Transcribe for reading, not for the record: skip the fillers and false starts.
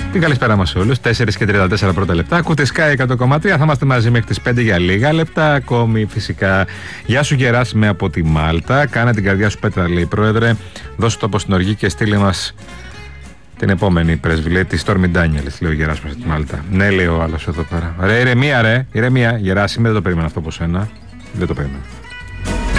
Την καλησπέρα μας σε όλους. 4:34 πρώτα λεπτά. Ακούτε Sky 100,3. Θα είμαστε μαζί μέχρι τις 5 για λίγα λεπτά ακόμη φυσικά. Γεια σου Γεράσιμε από τη Μάλτα. Κάνε την καρδιά σου πέτρα, λέει πρόεδρε. Δώσε το από στην οργή και στείλε μας την επόμενη πρέσβη. Λέει τη Stormy Daniels, λέει ο Γεράσιμος από τη Μάλτα. Ναι, λέει ο άλλος εδώ πέρα. Ρε, ηρεμία, ρε. Ηρεμία. Γεράσιμε, δεν το περίμενα αυτό από σένα. Δεν το περίμενα.